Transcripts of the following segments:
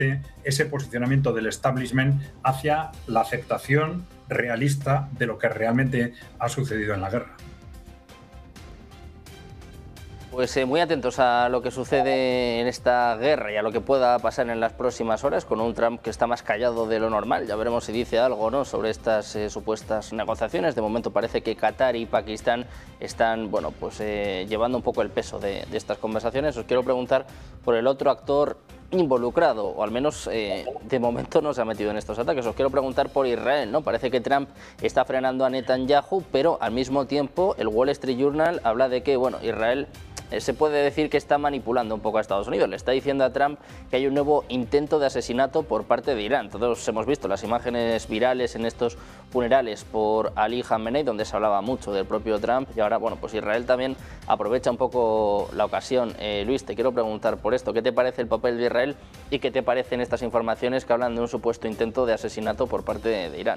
ese posicionamiento del establishment hacia la aceptación realista de lo que realmente ha sucedido en la guerra. Pues muy atentos a lo que sucede en esta guerra y a lo que pueda pasar en las próximas horas, con un Trump que está más callado de lo normal. Ya veremos si dice algo, ¿no?, sobre estas supuestas negociaciones. De momento parece que Qatar y Pakistán están, bueno, pues llevando un poco el peso de estas conversaciones. Os quiero preguntar por el otro actor involucrado, o al menos de momento no se ha metido en estos ataques. Os quiero preguntar por Israel, ¿no? Parece que Trump está frenando a Netanyahu, pero al mismo tiempo el Wall Street Journal habla de que, bueno, Israel se puede decir que está manipulando un poco a Estados Unidos. Le está diciendo a Trump que hay un nuevo intento de asesinato por parte de Irán. Todos hemos visto las imágenes virales en estos funerales por Ali Khamenei, donde se hablaba mucho del propio Trump, y ahora, bueno, pues Israel también aprovecha un poco la ocasión. Luis, te quiero preguntar por esto, ¿qué te parece el papel de Israel y qué te parecen estas informaciones que hablan de un supuesto intento de asesinato por parte de Irán?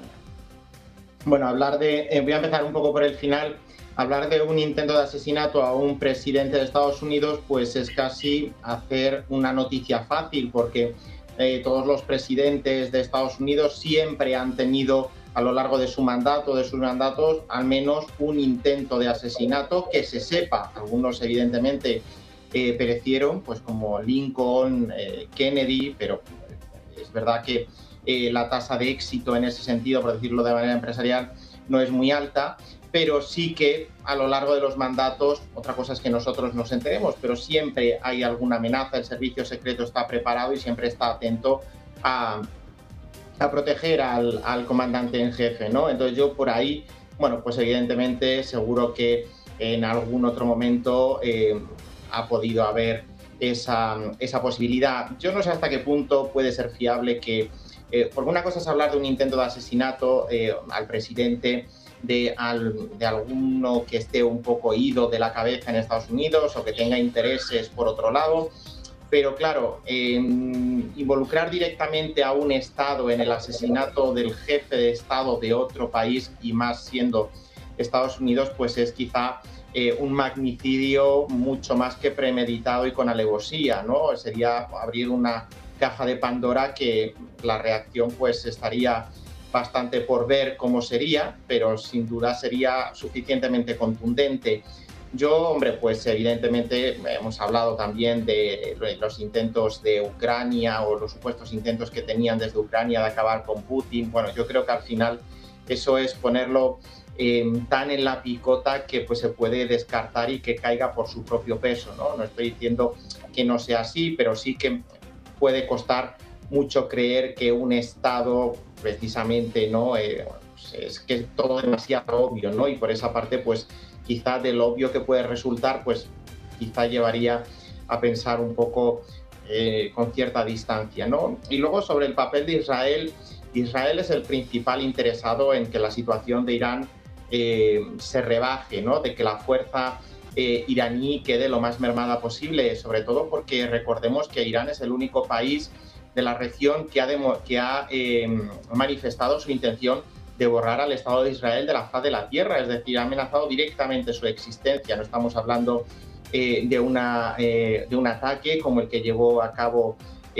Bueno, voy a empezar un poco por el final. Hablar de un intento de asesinato a un presidente de Estados Unidos pues es casi hacer una noticia fácil, porque todos los presidentes de Estados Unidos siempre han tenido a lo largo de sus mandatos, al menos un intento de asesinato que se sepa. Algunos evidentemente perecieron, pues como Lincoln, Kennedy, pero es verdad que la tasa de éxito en ese sentido, por decirlo de manera empresarial, no es muy alta, pero sí que a lo largo de los mandatos, otra cosa es que nosotros nos enteremos, pero siempre hay alguna amenaza, el servicio secreto está preparado y siempre está atento a proteger al comandante en jefe, ¿no? Entonces yo por ahí, bueno, pues evidentemente seguro que en algún otro momento ha podido haber esa posibilidad. Yo no sé hasta qué punto puede ser fiable que, porque una cosa es hablar de un intento de asesinato al presidente de alguno que esté un poco ido de la cabeza en Estados Unidos o que tenga intereses por otro lado, pero claro, involucrar directamente a un Estado en el asesinato del jefe de Estado de otro país, y más siendo Estados Unidos, pues es quizá un magnicidio mucho más que premeditado y con alevosía, ¿no? Sería abrir una caja de Pandora que la reacción pues estaría bastante por ver cómo sería, pero sin duda sería suficientemente contundente. Yo, hombre, pues evidentemente hemos hablado también de los intentos de Ucrania o los supuestos intentos que tenían desde Ucrania de acabar con Putin. Bueno, yo creo que al final eso es ponerlo tan en la picota que pues se puede descartar y que caiga por su propio peso, ¿no? No estoy diciendo que no sea así, pero sí que puede costar mucho creer que un Estado precisamente, ¿no? Pues es que todo es demasiado obvio, ¿no? Y por esa parte, pues quizá de lo obvio que puede resultar, pues quizá llevaría a pensar un poco con cierta distancia, ¿no? Y luego sobre el papel de Israel, Israel es el principal interesado en que la situación de Irán se rebaje, ¿no? De que la fuerza iraní quede lo más mermada posible, sobre todo porque recordemos que Irán es el único país de la región que ha manifestado su intención de borrar al Estado de Israel de la faz de la tierra, es decir, ha amenazado directamente su existencia. No estamos hablando de un ataque como el que llevó a cabo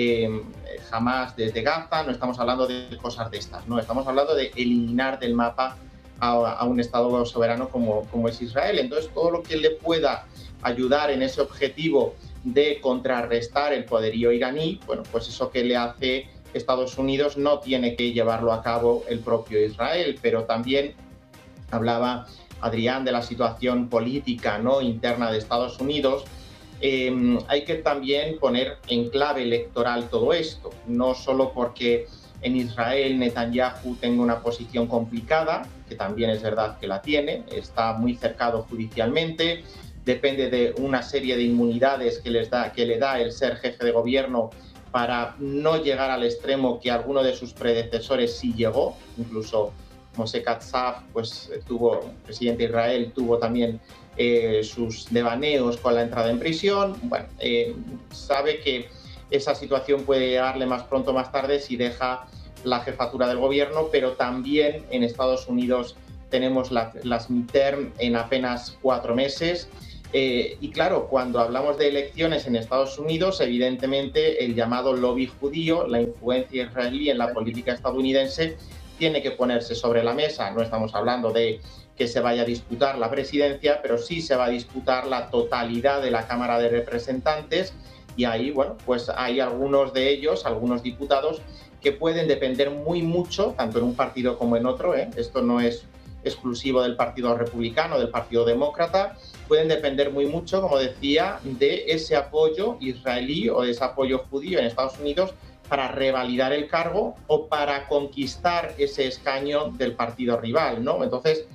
Hamás desde Gaza, no estamos hablando de cosas de estas, no, estamos hablando de eliminar del mapa a un Estado soberano como es Israel. Entonces, todo lo que le pueda ayudar en ese objetivo de contrarrestar el poderío iraní, bueno, pues eso que le hace Estados Unidos no tiene que llevarlo a cabo el propio Israel. Pero también hablaba Adrián de la situación política, ¿no?, interna de Estados Unidos. Hay que también poner en clave electoral todo esto, no solo porque en Israel Netanyahu tenga una posición complicada, que también es verdad que la tiene, está muy cercado judicialmente, depende de una serie de inmunidades que le da el ser jefe de gobierno para no llegar al extremo que alguno de sus predecesores sí llegó. Incluso Moshe Katsav, pues presidente de Israel, tuvo también sus devaneos con la entrada en prisión. Bueno, sabe que esa situación puede llegarle más pronto o más tarde si deja la jefatura del gobierno, pero también en Estados Unidos tenemos las midterm en apenas 4 meses. Y claro, cuando hablamos de elecciones en Estados Unidos, evidentemente el llamado lobby judío, la influencia israelí en la política estadounidense, tiene que ponerse sobre la mesa. No estamos hablando de que se vaya a disputar la presidencia, pero sí se va a disputar la totalidad de la Cámara de Representantes, y ahí, bueno, pues hay algunos de ellos, algunos diputados, que pueden depender muy mucho, tanto en un partido como en otro, esto no es exclusivo del Partido Republicano, del Partido Demócrata, pueden depender muy mucho, como decía, de ese apoyo israelí o de ese apoyo judío en Estados Unidos para revalidar el cargo o para conquistar ese escaño del partido rival, ¿no? Entonces,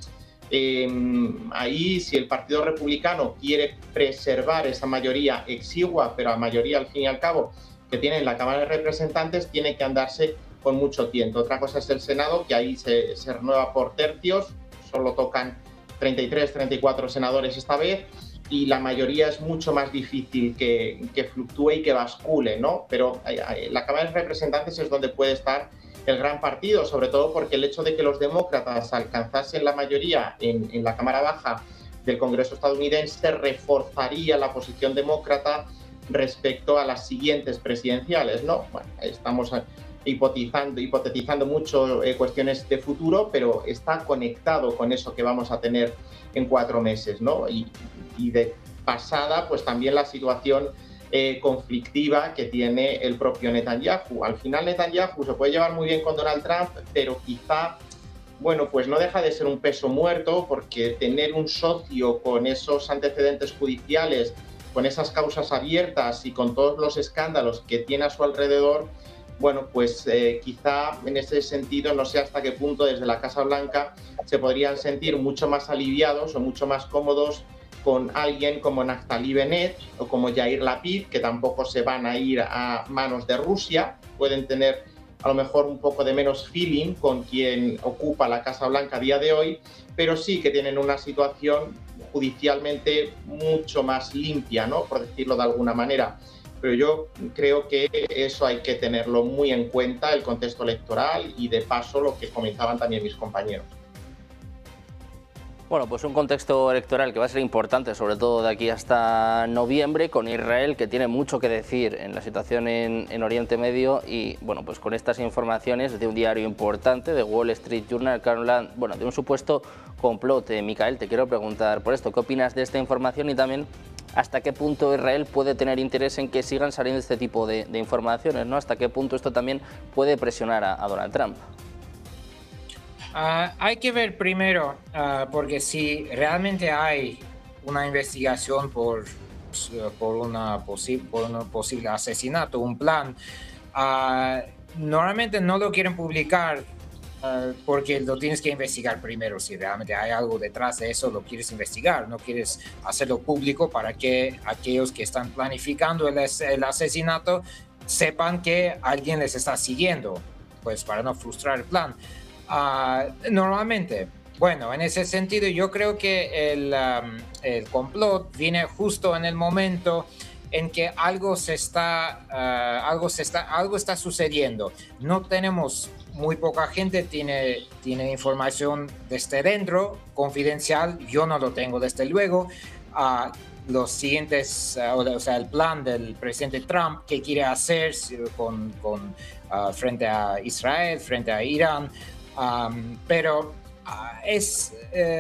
ahí, si el Partido Republicano quiere preservar esa mayoría exigua, pero a mayoría al fin y al cabo que tiene en la Cámara de Representantes, tiene que andarse con mucho tiempo. Otra cosa es el Senado, que ahí se renueva por tercios, solo tocan 33, 34 senadores esta vez, y la mayoría es mucho más difícil que fluctúe y que bascule, ¿no? Pero la Cámara de Representantes es donde puede estar el gran partido, sobre todo porque el hecho de que los demócratas alcanzasen la mayoría en la Cámara Baja del Congreso estadounidense reforzaría la posición demócrata respecto a las siguientes presidenciales, ¿no? Bueno, estamos hipotetizando mucho cuestiones de futuro, pero está conectado con eso que vamos a tener en 4 meses, ¿no? Y de pasada, pues también la situación conflictiva que tiene el propio Netanyahu. Al final Netanyahu se puede llevar muy bien con Donald Trump, pero quizá, bueno, pues no deja de ser un peso muerto, porque tener un socio con esos antecedentes judiciales, con esas causas abiertas y con todos los escándalos que tiene a su alrededor, bueno, pues quizá en ese sentido no sé hasta qué punto desde la Casa Blanca se podrían sentir mucho más aliviados o mucho más cómodos con alguien como Naftali Bennett o como Yair Lapid, que tampoco se van a ir a manos de Rusia, pueden tener a lo mejor un poco de menos feeling con quien ocupa la Casa Blanca a día de hoy, pero sí que tienen una situación judicialmente mucho más limpia, ¿no? Por decirlo de alguna manera. Pero yo creo que eso hay que tenerlo muy en cuenta, el contexto electoral, y de paso lo que comentaban también mis compañeros. Bueno, pues un contexto electoral que va a ser importante, sobre todo de aquí hasta noviembre, con Israel, que tiene mucho que decir en la situación en Oriente Medio, y bueno, pues con estas informaciones de un diario importante, de Wall Street Journal, Caroline, bueno, de un supuesto complot. Micael, te quiero preguntar por esto, ¿qué opinas de esta información y también hasta qué punto Israel puede tener interés en que sigan saliendo este tipo de informaciones, ¿no? ¿Hasta qué punto esto también puede presionar a Donald Trump? Hay que ver primero, porque si realmente hay una investigación por un posible asesinato, un plan, normalmente no lo quieren publicar porque lo tienes que investigar primero. Si realmente hay algo detrás de eso, lo quieres investigar, no quieres hacerlo público para que aquellos que están planificando el asesinato sepan que alguien les está siguiendo, pues para no frustrar el plan. Normalmente, bueno, en ese sentido yo creo que el complot viene justo en el momento en que algo está sucediendo. No tenemos, muy poca gente tiene información desde dentro, confidencial, yo no lo tengo desde luego. Los siguientes, o sea, el plan del presidente Trump, que quiere hacer frente a Israel, frente a Irán, pero es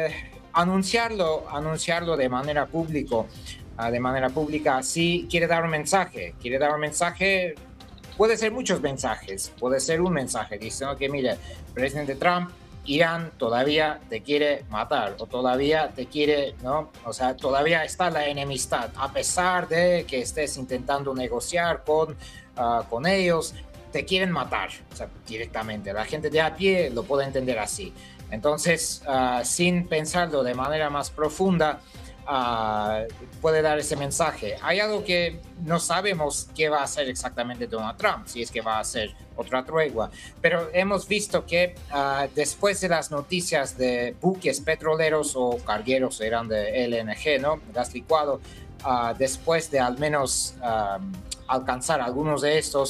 anunciarlo de manera pública, sí quiere dar un mensaje, puede ser muchos mensajes, puede ser un mensaje diciendo que mire, presidente Trump, Irán todavía te quiere matar o todavía te quiere, ¿no? O sea, todavía está la enemistad, a pesar de que estés intentando negociar con ellos, te quieren matar, o sea, directamente. La gente de a pie lo puede entender así. Entonces, sin pensarlo de manera más profunda, puede dar ese mensaje. Hay algo que no sabemos qué va a hacer exactamente Donald Trump, si es que va a hacer otra tregua, pero hemos visto que después de las noticias de buques petroleros o cargueros, eran de LNG, ¿no? Gas licuado, después de al menos alcanzar algunos de estos,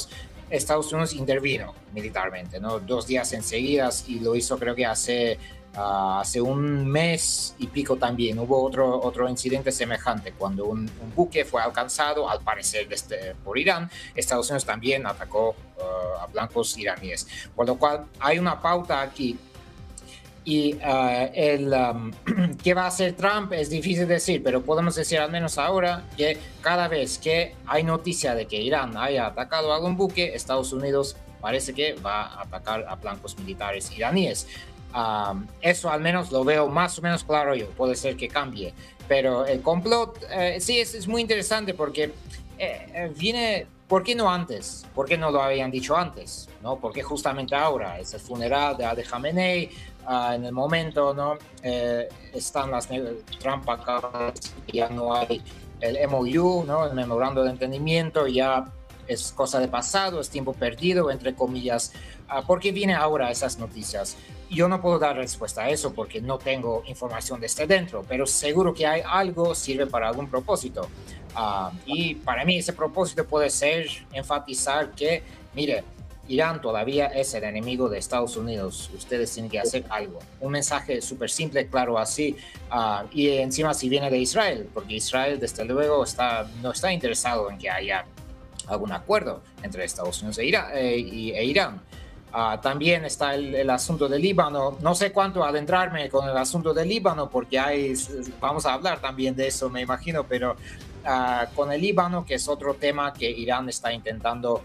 Estados Unidos intervino militarmente, ¿no? 2 días enseguida, y lo hizo creo que hace un mes y pico también. Hubo otro incidente semejante cuando un buque fue alcanzado, al parecer por Irán. Estados Unidos también atacó a blancos iraníes. Por lo cual hay una pauta aquí. Y ¿qué va a hacer Trump? Es difícil decir, pero podemos decir al menos ahora que cada vez que hay noticia de que Irán haya atacado a algún buque, Estados Unidos parece que va a atacar a blancos militares iraníes. Eso al menos lo veo más o menos claro yo, puede ser que cambie, pero el complot sí es muy interesante porque viene, ¿por qué no antes? ¿Por qué no lo habían dicho antes? ¿No? ¿Por qué justamente ahora? Es el funeral de Ali Khamenei, en el momento, ¿no? Están Trump acá, ya no hay el MOU, ¿no? El memorando de entendimiento, ya es cosa de pasado, es tiempo perdido, entre comillas. ¿Por qué viene ahora esas noticias? Yo no puedo dar respuesta a eso porque no tengo información desde dentro, pero seguro que hay algo, sirve para algún propósito. Y para mí ese propósito puede ser enfatizar que, mire, Irán todavía es el enemigo de Estados Unidos. Ustedes tienen que hacer algo. Un mensaje súper simple, claro, así. Y encima si viene de Israel, porque Israel desde luego no está interesado en que haya algún acuerdo entre Estados Unidos e Irán. También está el asunto del Líbano. No sé cuánto adentrarme con el asunto del Líbano, porque vamos a hablar también de eso, me imagino, pero con el Líbano, que es otro tema que Irán está intentando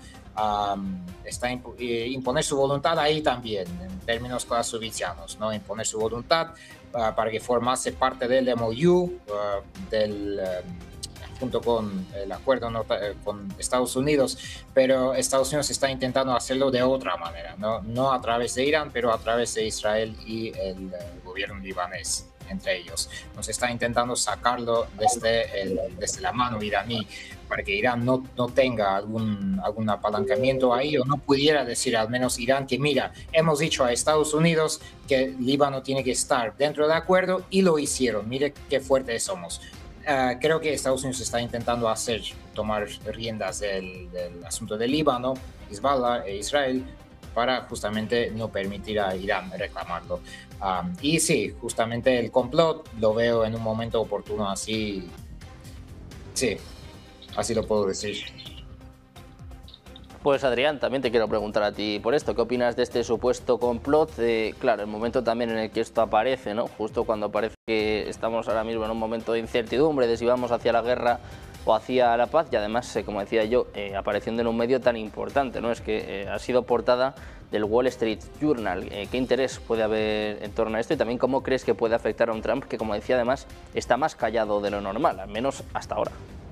imponer su voluntad ahí también, en términos clausovicianos, ¿no? Imponer su voluntad para que formase parte del MOU, junto con el acuerdo con Estados Unidos, pero Estados Unidos está intentando hacerlo de otra manera, no a través de Irán, pero a través de Israel y el gobierno libanés, entre ellos. Nos está intentando sacarlo desde la mano iraní, para que Irán no tenga algún apalancamiento ahí, o no pudiera decir al menos Irán que mira, hemos dicho a Estados Unidos que Líbano tiene que estar dentro del acuerdo y lo hicieron, mire qué fuertes somos. Creo que Estados Unidos está intentando tomar riendas del asunto del Líbano, Hezbollah e Israel, para justamente no permitir a Irán reclamarlo. Y sí, justamente el complot lo veo en un momento oportuno así. Sí, así lo puedo decir. Pues Adrián, también te quiero preguntar a ti por esto. ¿Qué opinas de este supuesto complot? Claro, el momento también en el que esto aparece, ¿no? Justo cuando parece que estamos ahora mismo en un momento de incertidumbre de si vamos hacia la guerra o hacia la paz, y además, como decía yo, apareciendo en un medio tan importante, ¿no? Es que ha sido portada del Wall Street Journal. ¿Qué interés puede haber en torno a esto? Y también, ¿cómo crees que puede afectar a un Trump que, como decía, además, está más callado de lo normal, al menos hasta ahora?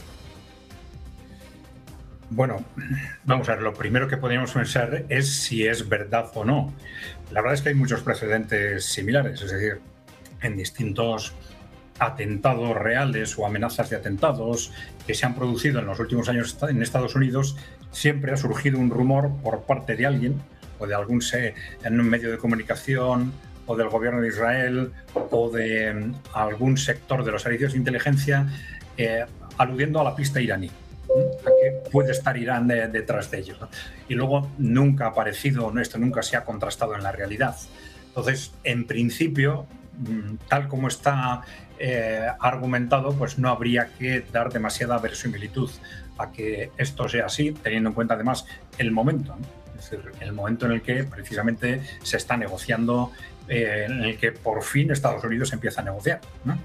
Bueno, vamos a ver, lo primero que podríamos pensar es si es verdad o no. La verdad es que hay muchos precedentes similares, es decir, en distintos atentados reales o amenazas de atentados que se han producido en los últimos años en Estados Unidos, siempre ha surgido un rumor por parte de alguien o de en un medio de comunicación o del gobierno de Israel o de algún sector de los servicios de inteligencia aludiendo a la pista iraní, a que puede estar Irán detrás de ellos, ¿no? Y luego nunca ha aparecido, esto nunca se ha contrastado en la realidad. Entonces, en principio, tal como está argumentado, pues no habría que dar demasiada verosimilitud a que esto sea así, teniendo en cuenta además el momento, ¿no? Es decir, el momento en el que precisamente se está negociando, en el que por fin Estados Unidos empieza a negociar, ¿no?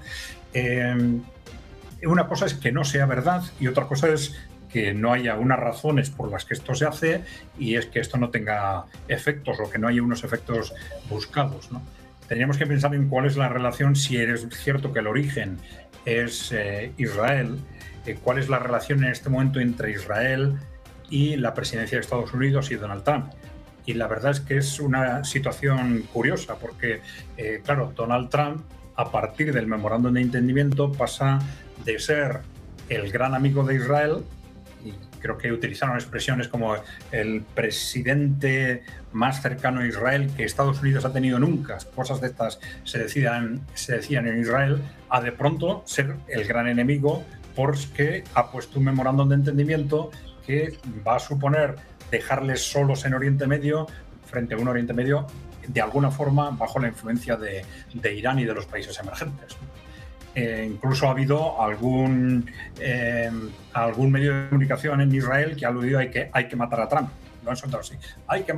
Una cosa es que no sea verdad y otra cosa es que no haya unas razones por las que esto se hace y es que esto no tenga efectos o que no haya unos efectos buscados, ¿no? Tendríamos que pensar en cuál es la relación, si es cierto que el origen es Israel, cuál es la relación en este momento entre Israel y la presidencia de Estados Unidos y Donald Trump. Y la verdad es que es una situación curiosa porque, claro, Donald Trump, a partir del memorándum de entendimiento, pasa de ser el gran amigo de Israel, y creo que utilizaron expresiones como el presidente más cercano a Israel que Estados Unidos ha tenido nunca, cosas de estas se decían en Israel, a de pronto ser el gran enemigo porque ha puesto un memorándum de entendimiento que va a suponer dejarles solos en Oriente Medio, frente a un Oriente Medio de alguna forma bajo la influencia de Irán y de los países emergentes. Incluso ha habido algún medio de comunicación en Israel que ha aludido a que hay que matar a Trump. Lo han soltado así. Hay que